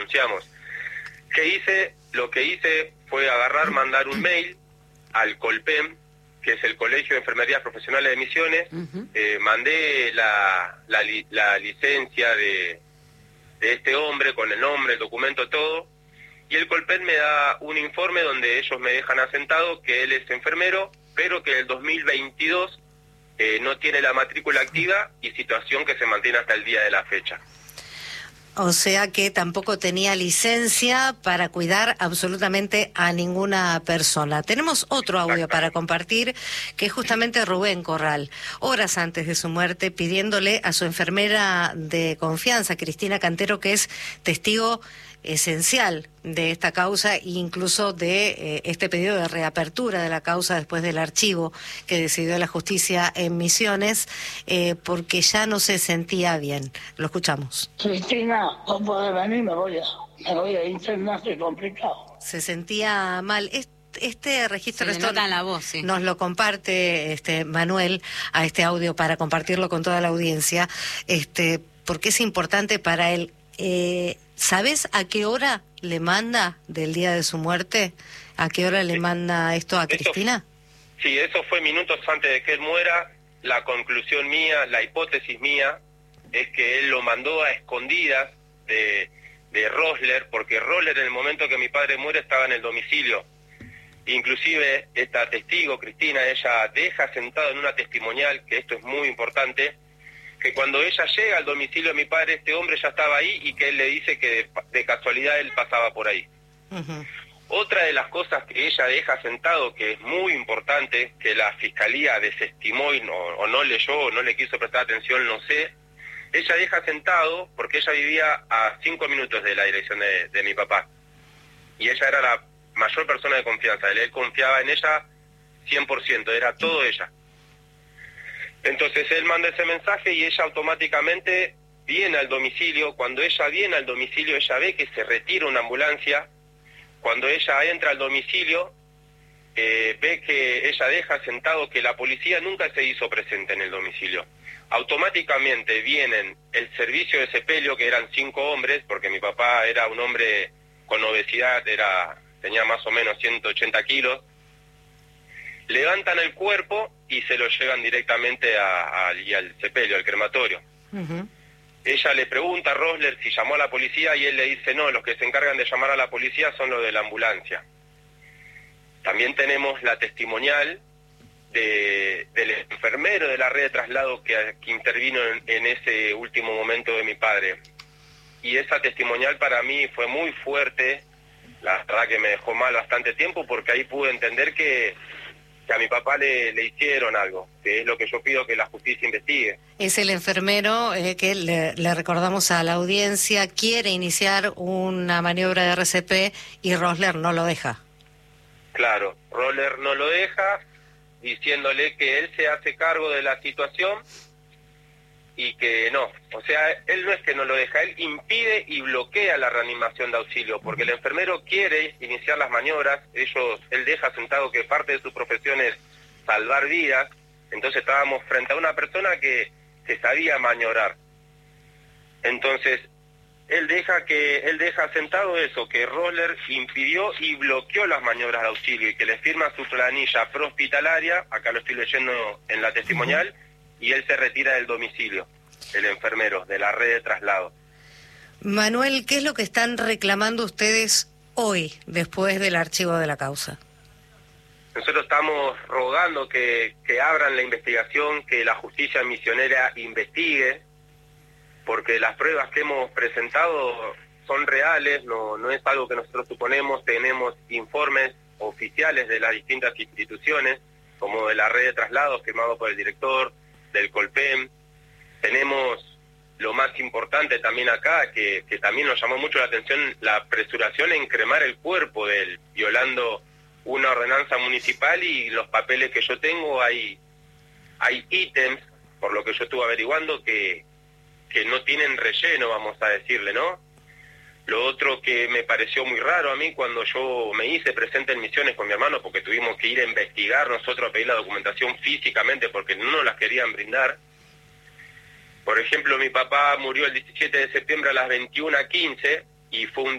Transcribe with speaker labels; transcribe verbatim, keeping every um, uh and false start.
Speaker 1: denunciamos. ¿Qué hice? Lo que hice fue agarrar, mandar un mail al Colpem, que es el Colegio de Enfermerías Profesionales de Misiones. Uh-huh. eh, mandé la, la, li, la licencia de, de este hombre con el nombre, el documento, todo, y el Colpem me da un informe donde ellos me dejan asentado que él es enfermero, pero que en el dos mil veintidós eh, no tiene la matrícula activa, y situación que se mantiene hasta el día de la fecha.
Speaker 2: O sea que tampoco tenía licencia para cuidar absolutamente a ninguna persona. Tenemos otro audio para compartir, que es justamente Rubén Corral, horas antes de su muerte, pidiéndole a su enfermera de confianza, Cristina Cantero, que es testigo esencial de esta causa e incluso de eh, este pedido de reapertura de la causa después del archivo que decidió la justicia en Misiones, eh, porque ya no se sentía bien. Lo escuchamos.
Speaker 3: Cristina, no puede venir, me voy a, me voy a internar, estoy complicado.
Speaker 2: Se sentía mal. Este Este registro
Speaker 4: Se le nota en la voz, sí.
Speaker 2: Nos lo comparte este Manuel a este audio para compartirlo con toda la audiencia, este porque es importante para él. Eh, ¿Sabes a qué hora le manda del día de su muerte? ¿A qué hora le manda esto a Cristina?
Speaker 1: Eso, sí, eso fue minutos antes de que él muera. La conclusión mía, la hipótesis mía, es que él lo mandó a escondidas de, de Rosler, porque Rosler en el momento que mi padre muere estaba en el domicilio. Inclusive esta testigo, Cristina, ella deja sentado en una testimonial, que esto es muy importante, que cuando ella llega al domicilio de mi padre, este hombre ya estaba ahí, y que él le dice que de, de casualidad él pasaba por ahí. Uh-huh. Otra de las cosas que ella deja sentado, que es muy importante, que la fiscalía desestimó y no, o no leyó, o no le quiso prestar atención, no sé, ella deja sentado porque ella vivía a cinco minutos de la dirección de, de mi papá, y ella era la mayor persona de confianza, él, él confiaba en ella cien por ciento, era todo ella. Entonces él manda ese mensaje y ella automáticamente viene al domicilio. Cuando ella viene al domicilio, ella ve que se retira una ambulancia. Cuando ella entra al domicilio, eh, ve que ella deja sentado, que la policía nunca se hizo presente en el domicilio. Automáticamente vienen el servicio de sepelio, que eran cinco hombres, porque mi papá era un hombre con obesidad, era tenía más o menos ciento ochenta kilos. Levantan el cuerpo y se lo llevan directamente a, a, al sepelio, al crematorio. Uh-huh. Ella le pregunta a Rosler si llamó a la policía, y él le dice no, los que se encargan de llamar a la policía son los de la ambulancia. También tenemos la testimonial de, del enfermero de la red de traslado que, que intervino en, en ese último momento de mi padre. Y esa testimonial para mí fue muy fuerte, la verdad que me dejó mal bastante tiempo, porque ahí pude entender que que a mi papá le, le hicieron algo, que es lo que yo pido que la justicia investigue.
Speaker 2: Es el enfermero eh, que le, le recordamos a la audiencia, quiere iniciar una maniobra de R C P y Rosler no lo deja.
Speaker 1: Claro, Rosler no lo deja, diciéndole que él se hace cargo de la situación y que no, o sea, él no es que no lo deja, él impide y bloquea la reanimación de auxilio, porque el enfermero quiere iniciar las maniobras, ellos, él deja sentado que parte de su profesión es salvar vidas, entonces estábamos frente a una persona que, que sabía maniobrar. Entonces, él deja que él deja sentado eso, que Rosler impidió y bloqueó las maniobras de auxilio, y que le firma su planilla prehospitalaria, acá lo estoy leyendo en la testimonial, y él se retira del domicilio, el enfermero, de la red de traslado.
Speaker 2: Manuel, ¿qué es lo que están reclamando ustedes hoy, después del archivo de la causa?
Speaker 1: Nosotros estamos rogando que, que abran la investigación, que la justicia misionera investigue, porque las pruebas que hemos presentado son reales, no, no es algo que nosotros suponemos, tenemos informes oficiales de las distintas instituciones, como de la red de traslados firmado por el director, del Colpem. Tenemos lo más importante también acá, que, que también nos llamó mucho la atención, la apresuración en cremar el cuerpo de él, violando una ordenanza municipal, y los papeles que yo tengo, hay hay ítems, por lo que yo estuve averiguando, que, que no tienen relleno, vamos a decirle, ¿no? Lo otro que me pareció muy raro a mí, cuando yo me hice presente en Misiones con mi hermano, porque tuvimos que ir a investigar nosotros, a pedir la documentación físicamente, porque no nos las querían brindar. Por ejemplo, mi papá murió el diecisiete de septiembre a las veintiuna quince, y fue un